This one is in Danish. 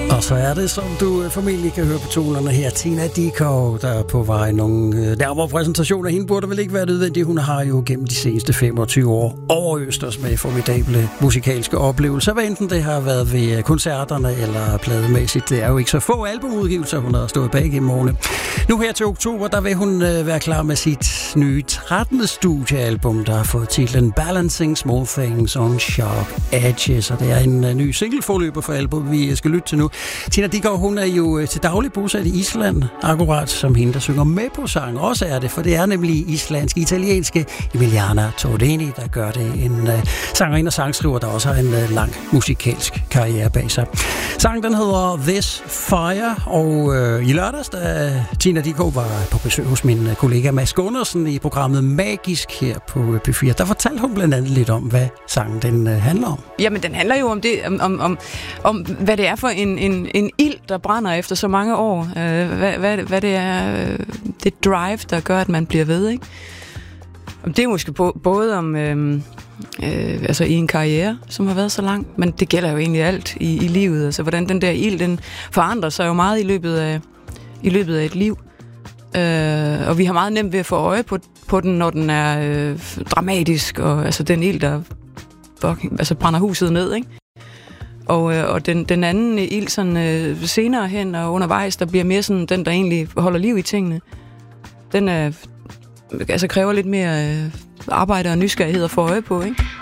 Og så er det, som du formentlig kan høre på tonerne her, Tina Dickow, der er på vej. Nogle nærmere præsentationer af hende burde vel ikke være nødvendigt. Hun har jo gennem de seneste 25 år overøst os med formidable musikalske oplevelser. Hvad enten det har været ved koncerterne eller plademæssigt. Det er jo ikke så få albumudgivelser, hun har stået bag gennem årene. Nu her til oktober, der vil hun være klar med sit nye 13. studiealbum, der har fået titlen Balancing Small Things on Sharp Edges. Og det er en ny singleforløber for album, vi skal lytte til nu. Tina Dickow, hun er jo til daglig bosat i Island, akkurat som hende, der synger med på sang. Også er det, for det er nemlig islandsk-italienske Emiliana Tordini, der gør det. En sangerinde og sangskriver, der også har en lang musikalsk karriere bag sig. Sangen, den hedder This Fire, og i lørdags, da Tina Dickow var på besøg hos min kollega Mads Gundersen i programmet Magisk her på P4, der fortalte hun blandt andet lidt om, hvad sangen den handler om. Jamen, den handler jo om det, om hvad det er for en ild, der brænder efter så mange år. Hvad det er, det drive, der gør, at man bliver ved, ikke? Det er måske både om altså i en karriere, som har været så lang, men det gælder jo egentlig alt i livet. Altså, hvordan den der ild, den forandrer sig jo meget i løbet af et liv. Og vi har meget nemt ved at få øje på den, når den er dramatisk, og altså den ild, der brænder huset ned, ikke? Og den anden ild sådan senere hen og undervejs, der bliver mere sådan den, der egentlig holder liv i tingene. Den kræver lidt mere arbejde og nysgerrighed at få øje på, ikke?